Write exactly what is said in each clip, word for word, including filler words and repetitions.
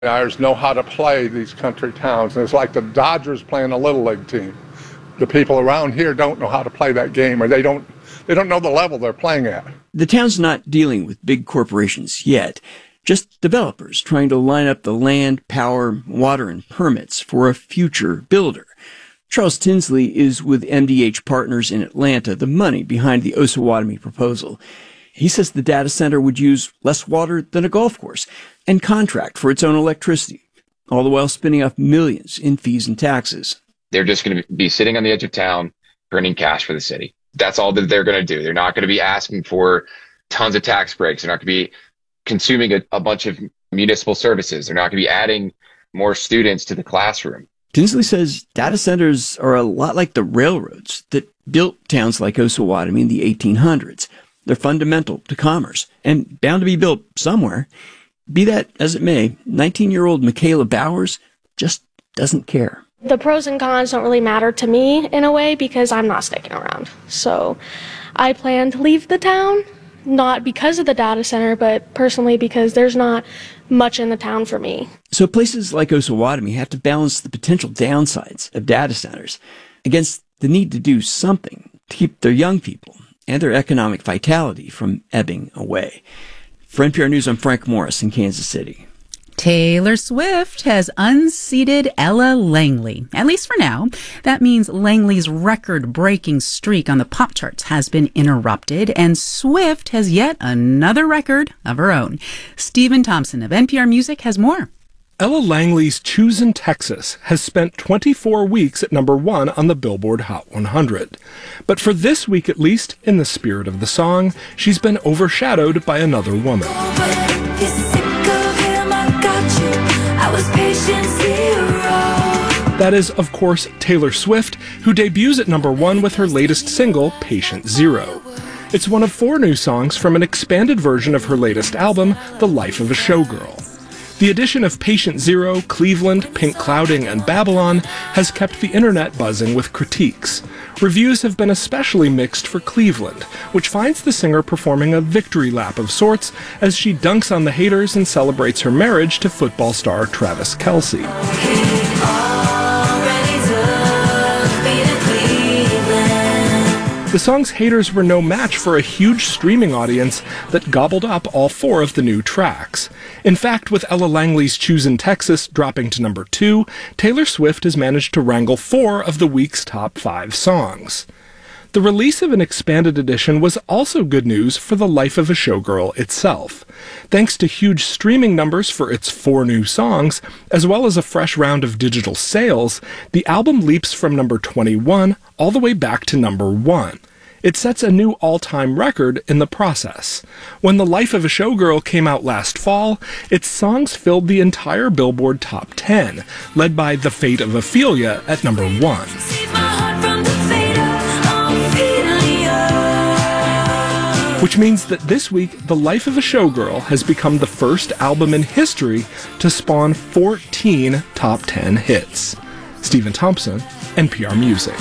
Players know how to play these country towns, and it's like the Dodgers playing a little league team. The people around here don't know how to play that game, or they don't they don't know the level they're playing at. The town's not dealing with big corporations yet, just developers trying to line up the land, power, water, and permits for a future builder. Charles Tinsley is with M D H Partners in Atlanta, the money behind the Osawatomie proposal. He says the data center would use less water than a golf course and contract for its own electricity, all the while spinning off millions in fees and taxes. They're just going to be sitting on the edge of town, printing cash for the city. That's all that they're going to do. They're not going to be asking for tons of tax breaks. They're not going to be consuming a, a bunch of municipal services. They're not going to be adding more students to the classroom. Tinsley says data centers are a lot like the railroads that built towns like Osawatomie in the eighteen hundreds. They're fundamental to commerce and bound to be built somewhere. Be that as it may, nineteen-year-old Michaela Bowers just doesn't care. The pros and cons don't really matter to me in a way because I'm not sticking around. So I plan to leave the town, not because of the data center, but personally because there's not much in the town for me. So places like Osawatomie have to balance the potential downsides of data centers against the need to do something to keep their young people and their economic vitality from ebbing away. For N P R News, I'm Frank Morris in Kansas City. Taylor Swift has unseated Ella Langley, at least for now. That means Langley's record-breaking streak on the pop charts has been interrupted, and Swift has yet another record of her own. Stephen Thompson of N P R Music has more. Ella Langley's Choosing Texas has spent twenty-four weeks at number one on the Billboard Hot one hundred. But for this week at least, in the spirit of the song, she's been overshadowed by another woman. That is, of course, Taylor Swift, who debuts at number one with her latest single, Patient Zero. It's one of four new songs from an expanded version of her latest album, The Life of a Showgirl. The addition of Patient Zero, Cleveland, Pink Clouding, and Babylon has kept the internet buzzing with critiques. Reviews have been especially mixed for Cleveland, which finds the singer performing a victory lap of sorts as she dunks on the haters and celebrates her marriage to football star Travis Kelce. The song's haters were no match for a huge streaming audience that gobbled up all four of the new tracks. In fact, with Ella Langley's Choosing Texas dropping to number two, Taylor Swift has managed to wrangle four of the week's top five songs. The release of an expanded edition was also good news for The Life of a Showgirl itself. Thanks to huge streaming numbers for its four new songs, as well as a fresh round of digital sales, the album leaps from number twenty-one all the way back to number one. It sets a new all-time record in the process. When The Life of a Showgirl came out last fall, its songs filled the entire Billboard Top ten, led by The Fate of Ophelia at number one. Which means that this week, The Life of a Showgirl has become the first album in history to spawn fourteen top ten hits. Stephen Thompson, N P R Music.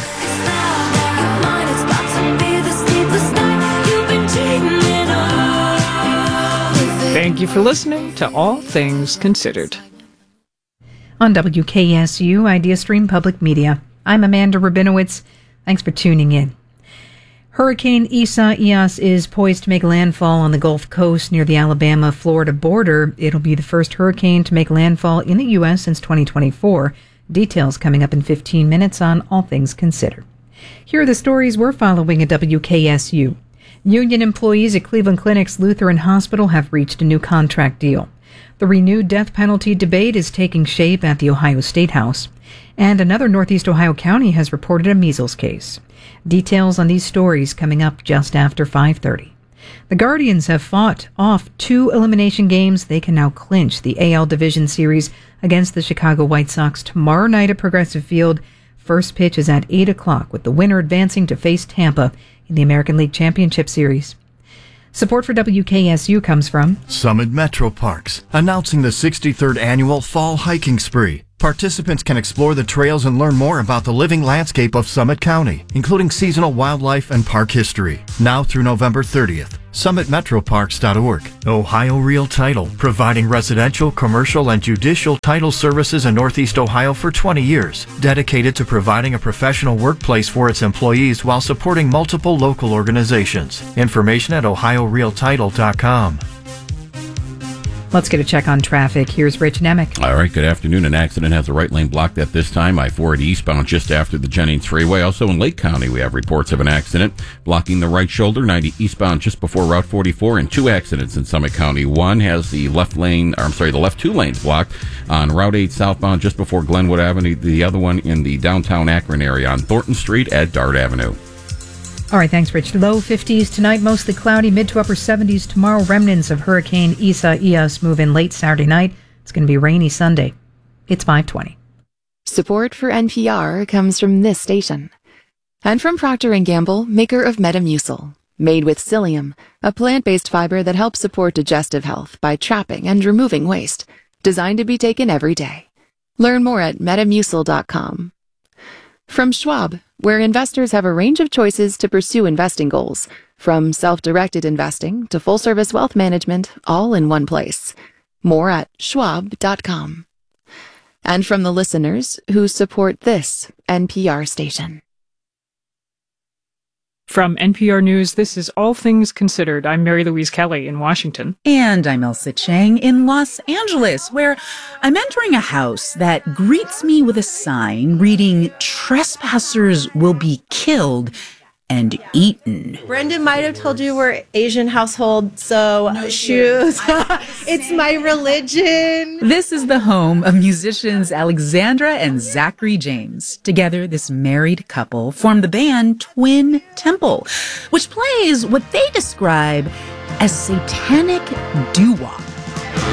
Thank you for listening to All Things Considered. On W K S U Idea Stream Public Media, I'm Amanda Rabinowitz. Thanks for tuning in. Hurricane Isaias is poised to make landfall on the Gulf Coast near the Alabama-Florida border. It'll be the first hurricane to make landfall in the U S since twenty twenty-four. Details coming up in fifteen minutes on All Things Considered. Here are the stories we're following at W K S U. Union employees at Cleveland Clinic's Lutheran Hospital have reached a new contract deal. The renewed death penalty debate is taking shape at the Ohio State House. And another Northeast Ohio county has reported a measles case. Details on these stories coming up just after five thirty. The Guardians have fought off two elimination games. They can now clinch the A L Division Series against the Chicago White Sox tomorrow night at Progressive Field. First pitch is at eight o'clock, with the winner advancing to face Tampa in the American League Championship Series. Support for W K S U comes from Summit Metro Parks, announcing the sixty-third annual Fall Hiking Spree. Participants can explore the trails and learn more about the living landscape of Summit County, including seasonal wildlife and park history. Now through November thirtieth. summit metro parks dot org. Ohio Real Title, providing residential, commercial, and judicial title services in Northeast Ohio for twenty years. Dedicated to providing a professional workplace for its employees while supporting multiple local organizations. Information at ohio real title dot com. Let's get a check on traffic. Here's Rich Nemec. All right, good afternoon. An accident has the right lane blocked at this time. I forty eastbound just after the Jennings Freeway. Also in Lake County, we have reports of an accident blocking the right shoulder, ninety eastbound just before Route forty-four, and two accidents in Summit County. One has the left lane, or I'm sorry, the left two lanes blocked on Route eight southbound just before Glenwood Avenue. The other one in the downtown Akron area on Thornton Street at Dart Avenue. All right, thanks, Rich. Low fifties tonight, mostly cloudy, mid to upper seventies tomorrow. Remnants of Hurricane Isaias move in late Saturday night. It's going to be rainy Sunday. It's five twenty. Support for N P R comes from this station. And from Procter and Gamble, maker of Metamucil. Made with psyllium, a plant-based fiber that helps support digestive health by trapping and removing waste. Designed to be taken every day. Learn more at metamucil dot com. From Schwab, where investors have a range of choices to pursue investing goals, from self-directed investing to full-service wealth management, all in one place. More at schwab dot com. And from the listeners who support this N P R station. From N P R News, this is All Things Considered. I'm Mary Louise Kelly in Washington. And I'm Elsa Chang in Los Angeles, where I'm entering a house that greets me with a sign reading, "Trespassers will be killed and eaten." Brendan might have told you we're Asian household, so no shoes. It's my religion. This is the home of musicians Alexandra and Zachary James. Together, this married couple formed the band Twin Temple, which plays what they describe as satanic doo-wop.